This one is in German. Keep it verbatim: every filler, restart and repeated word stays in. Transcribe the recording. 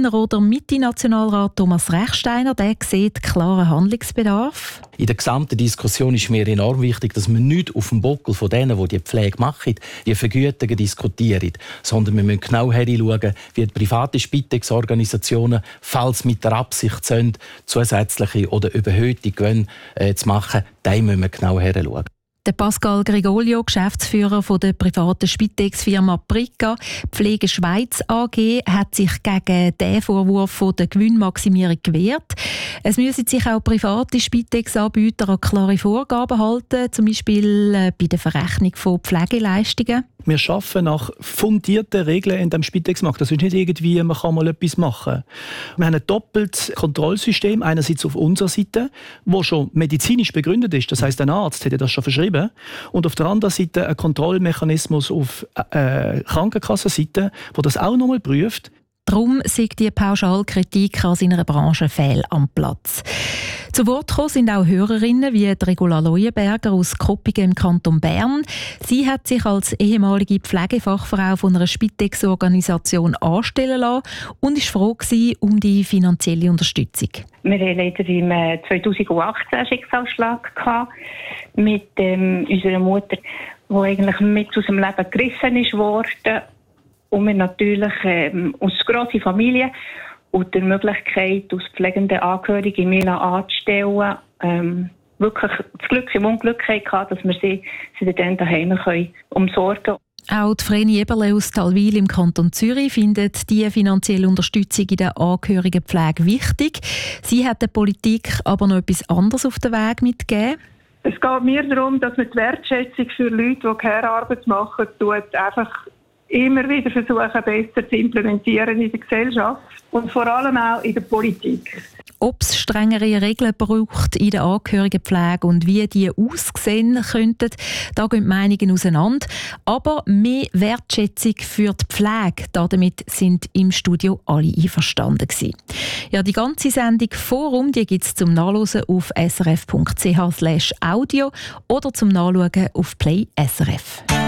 Grüner oder Mitte-Nationalrat Thomas Rechsteiner, der sieht klaren Handlungsbedarf. In der gesamten Diskussion ist mir enorm wichtig, dass wir nicht auf dem Buckel von denen, die die Pflege machen, die Vergütungen diskutieren, sondern wir müssen genau hinschauen, wie die private Spitex-Organisationen, falls mit der Absicht sind, zusätzliche oder überhöhte Gewinne äh, zu machen, da müssen wir genau hinschauen. Der Pascal Grigolio, Geschäftsführer von der privaten Spitex-Firma Prica Pflege Schweiz A G, hat sich gegen den Vorwurf von der Gewinnmaximierung gewehrt. Es müssen sich auch private Spitex-Anbieter an klare Vorgaben halten, zum Beispiel bei der Verrechnung von Pflegeleistungen. Wir arbeiten nach fundierten Regeln in diesem Spitex-Markt. Das ist nicht irgendwie, man kann mal etwas machen. Wir haben ein doppeltes Kontrollsystem, einerseits auf unserer Seite, das schon medizinisch begründet ist. Das heisst, ein Arzt hätte das schon verschrieben. Und auf der anderen Seite ein Kontrollmechanismus auf äh, Krankenkassenseite, der das auch nochmal prüft. Darum sieht die Pauschalkritik an seiner Branche fehl am Platz. Zu Wort gekommen sind auch Hörerinnen wie Regula Leuenberger aus Koppingen im Kanton Bern. Sie hat sich als ehemalige Pflegefachfrau von einer Spitex-Organisation anstellen lassen und war froh um die finanzielle Unterstützung. Wir hatten leider im zweitausendachtzehn einen Schicksalsschlag gehabt mit ähm, unserer Mutter, die eigentlich mit aus dem Leben gerissen ist worden. Und wir natürlich ähm, als grosse Familie und die Möglichkeit, als pflegende Angehörige Mila anzustellen, ähm, wirklich das Glück im Unglück hatten, dass wir sie, sie dann daheim können umsorgen. Auch die Vreni Eberle aus Talwil im Kanton Zürich findet die finanzielle Unterstützung in der Angehörigenpflege wichtig. Sie hat der Politik aber noch etwas anderes auf den Weg mitgegeben. Es geht mir darum, dass man die Wertschätzung für Leute, die Care-Arbeit machen, tut, einfach immer wieder versuchen, besser zu implementieren in der Gesellschaft und vor allem auch in der Politik. Ob es strengere Regeln braucht in der Angehörigenpflege und wie die aussehen könnten, da gehen die Meinungen auseinander. Aber mehr Wertschätzung für die Pflege, damit sind im Studio alle einverstanden gewesen. Ja, die ganze Sendung Forum gibt es zum Nachlesen auf srf punkt c h slash audio oder zum Nachschauen auf Play S R F.